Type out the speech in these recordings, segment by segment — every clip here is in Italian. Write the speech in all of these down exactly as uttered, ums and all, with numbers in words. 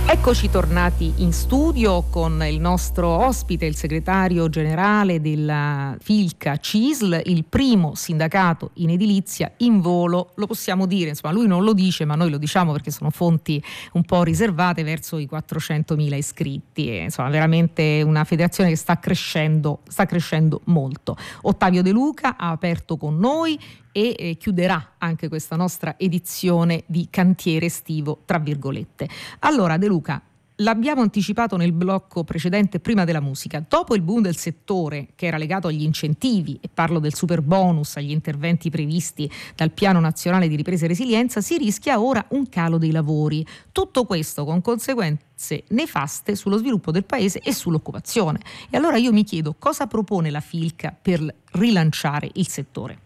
Eccoci tornati in studio con il nostro ospite, il segretario generale della Filca C I S L, il primo sindacato in edilizia in volo, lo possiamo dire, insomma lui non lo dice ma noi lo diciamo perché sono fonti un po' riservate, verso i quattrocentomila iscritti, e, insomma veramente una federazione che sta crescendo, sta crescendo molto. Ottavio De Luca ha aperto con noi e eh, chiuderà anche questa nostra edizione di cantiere estivo, tra virgolette. Allora De Luca, l'abbiamo anticipato nel blocco precedente prima della musica, dopo il boom del settore che era legato agli incentivi, e parlo del super bonus, agli interventi previsti dal Piano Nazionale di Ripresa e Resilienza, si rischia ora un calo dei lavori. Tutto questo con conseguenze nefaste sullo sviluppo del paese e sull'occupazione. E allora io mi chiedo cosa propone la Filca per rilanciare il settore.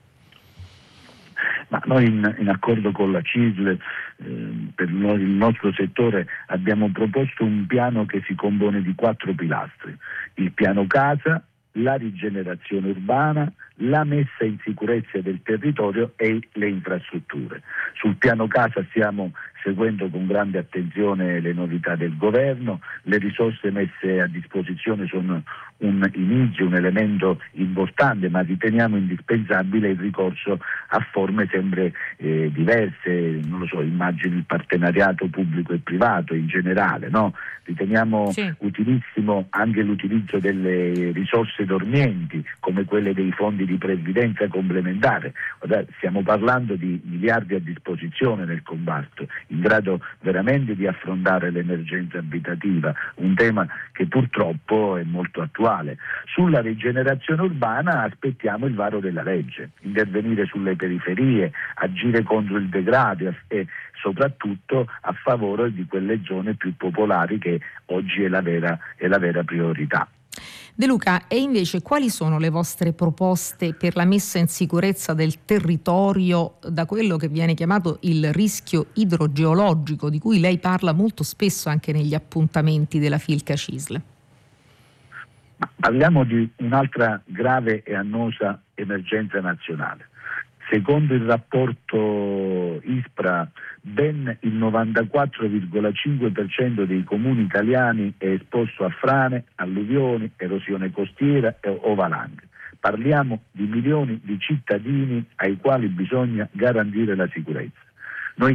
Ma noi in, in accordo con la C I S L eh, per noi, il nostro settore abbiamo proposto un piano che si compone di quattro pilastri: il piano casa, la rigenerazione urbana, la messa in sicurezza del territorio e le infrastrutture. Sul piano casa stiamo seguendo con grande attenzione le novità del governo, le risorse messe a disposizione sono un inizio, un elemento importante, ma riteniamo indispensabile il ricorso a forme sempre eh, diverse, non lo so, immagini il partenariato pubblico e privato in generale, no? Riteniamo sì. utilissimo anche l'utilizzo delle risorse dormienti, come quelle dei fondi di previdenza complementare. Stiamo parlando di miliardi a disposizione nel comparto, in grado veramente di affrontare l'emergenza abitativa, un tema che purtroppo è molto attuale. Sulla rigenerazione urbana aspettiamo il varo della legge, intervenire sulle periferie, agire contro il degrado e soprattutto a favore di quelle zone più popolari che oggi è la vera, è la vera priorità. De Luca, e invece quali sono le vostre proposte per la messa in sicurezza del territorio da quello che viene chiamato il rischio idrogeologico, di cui lei parla molto spesso anche negli appuntamenti della Filca C I S L? Parliamo di un'altra grave e annosa emergenza nazionale. Secondo il rapporto ISPRA, ben il novantaquattro virgola cinque per cento dei comuni italiani è esposto a frane, alluvioni, erosione costiera o valanghe. Parliamo di milioni di cittadini ai quali bisogna garantire la sicurezza.